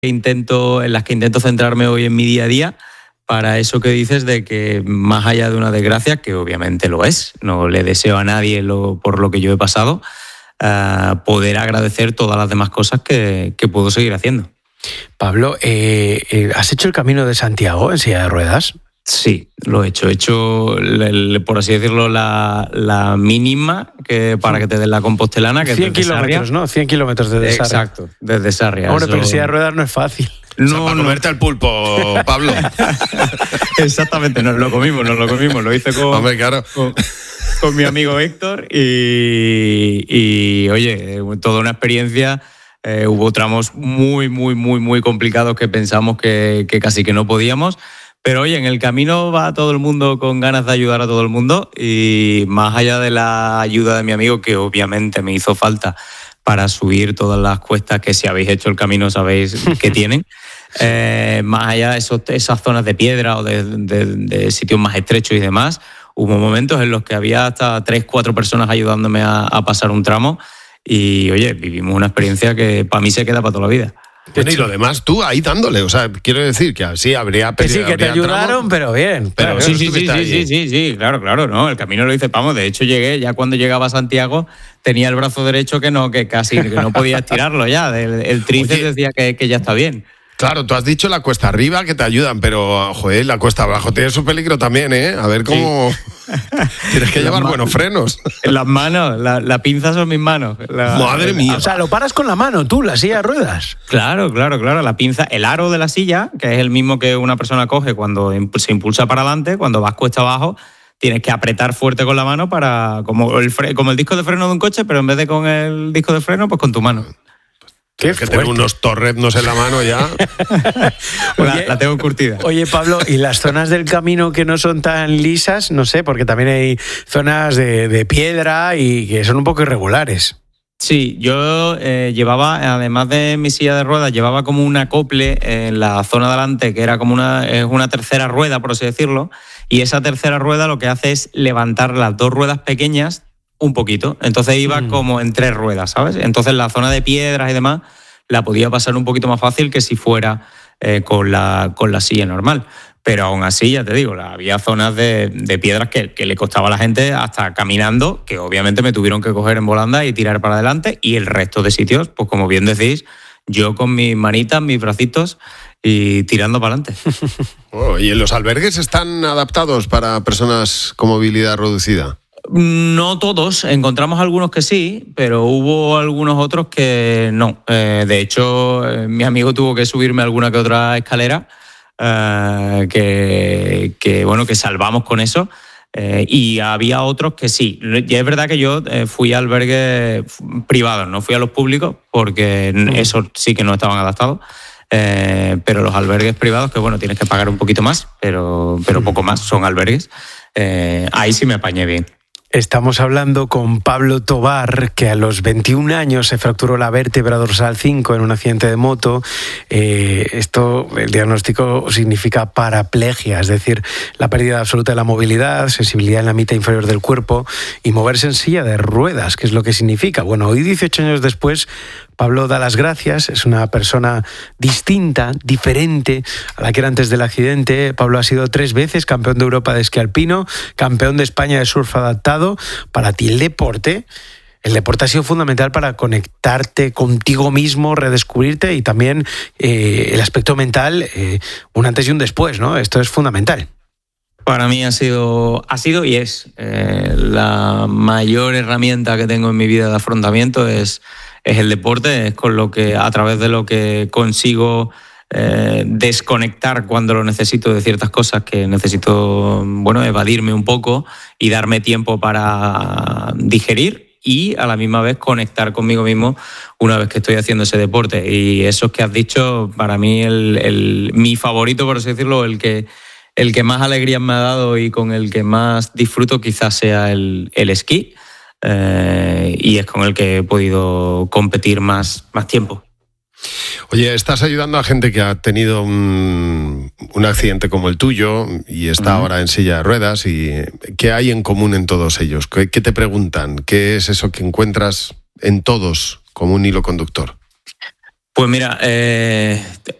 en las que intento centrarme hoy en mi día a día, para eso que dices de que más allá de una desgracia, que obviamente lo es, no le deseo a nadie por lo que yo he pasado, poder agradecer todas las demás cosas que puedo seguir haciendo. Pablo, ¿has hecho el Camino de Santiago en silla de ruedas? Sí, lo he hecho. He hecho, por así decirlo, la mínima para que te den la compostelana, que 100 es desde kilómetros, Sarria. ¿no? 100 kilómetros desde Sarria. Exacto, desde Sarria. Hombre, pero en silla de ruedas no es fácil. No, para comerte al pulpo, Pablo. Exactamente, nos lo comimos. Lo hice Hombre, claro. con mi amigo Héctor y oye, toda una experiencia. Hubo tramos muy complicados que pensamos que casi que no podíamos. Pero oye, en el camino va todo el mundo con ganas de ayudar a todo el mundo, y más allá de la ayuda de mi amigo, que obviamente me hizo falta para subir todas las cuestas que, si habéis hecho el camino, sabéis que tienen, más allá de esas zonas de piedra o de sitios más estrechos y demás, hubo momentos en los que había hasta 3-4 personas ayudándome a pasar un tramo, y oye, vivimos una experiencia que para mí se queda para toda la vida. Bueno, y lo demás, tú ahí dándole, o sea, quiero decir que así habría... Que sí, que te ayudaron, pero bien. Pero sí, claro, no, el camino lo hice, vamos, de hecho llegué, ya cuando llegaba a Santiago tenía el brazo derecho que casi no podía estirarlo ya, el tríceps decía que ya está bien. Claro, tú has dicho la cuesta arriba que te ayudan, pero, joder, la cuesta abajo tiene su peligro también, ¿eh? A ver cómo... Sí. Tienes que llevar buenos frenos. En las manos, la pinza son mis manos. Madre mía. O sea, lo paras con la mano tú, la silla de ruedas. Claro, la pinza, el aro de la silla, que es el mismo que una persona coge cuando se impulsa para adelante, cuando vas cuesta abajo, tienes que apretar fuerte con la mano como el disco de freno de un coche, pero en vez de con el disco de freno, pues con tu mano. Tienes que tener unos torreznos en la mano ya. La tengo curtida. Oye, Pablo, ¿y las zonas del camino que no son tan lisas? No sé, porque también hay zonas de piedra y que son un poco irregulares. Sí, yo llevaba, además de mi silla de ruedas, llevaba como un acople en la zona de delante, que era como una tercera rueda, por así decirlo, y esa tercera rueda lo que hace es levantar las dos ruedas pequeñas un poquito. Entonces iba como en 3 ruedas, ¿sabes? Entonces la zona de piedras y demás la podía pasar un poquito más fácil que si fuera con la silla normal. Pero aún así, ya te digo, había zonas de piedras que le costaba a la gente hasta caminando, que obviamente me tuvieron que coger en volanda y tirar para adelante, y el resto de sitios, pues como bien decís, yo con mis manitas, mis bracitos y tirando para adelante. Oh, ¿y en los albergues están adaptados para personas con movilidad reducida? No todos, encontramos algunos que sí, pero hubo algunos otros que no. De hecho, mi amigo tuvo que subirme alguna que otra escalera que salvamos con eso. Y había otros que sí. Y es verdad que yo fui a albergues privados, no fui a los públicos, porque esos sí que no estaban adaptados. Pero los albergues privados, que bueno, tienes que pagar un poquito más, pero poco más, son albergues. Ahí sí me apañé bien. Estamos hablando con Pablo Tobar, que a los 21 años se fracturó la vértebra dorsal 5 en un accidente de moto. El diagnóstico significa paraplegia, es decir, la pérdida absoluta de la movilidad, sensibilidad en la mitad inferior del cuerpo y moverse en silla de ruedas, que es lo que significa. Bueno, hoy, 18 años después, Pablo da las gracias, es una persona distinta, diferente a la que era antes del accidente. Pablo ha sido 3 veces campeón de Europa de esquí alpino, campeón de España de surf adaptado. Para ti el deporte ha sido fundamental para conectarte contigo mismo, redescubrirte, y también el aspecto mental, un antes y un después, ¿no? Esto es fundamental. Para mí ha sido y es la mayor herramienta que tengo en mi vida de afrontamiento es el deporte, es con lo que, a través de lo que consigo desconectar cuando lo necesito de ciertas cosas que necesito, evadirme un poco y darme tiempo para digerir, y a la misma vez conectar conmigo mismo una vez que estoy haciendo ese deporte. Y eso que has dicho, para mí mi favorito, por así decirlo, el que más alegrías me ha dado y con el que más disfruto quizás sea el esquí, y es con el que he podido competir más tiempo. Oye, estás ayudando a gente que ha tenido un accidente como el tuyo y está ahora en silla de ruedas. ¿Y qué hay en común en todos ellos? ¿Qué te preguntan? ¿Qué es eso que encuentras en todos como un hilo conductor? Pues mira,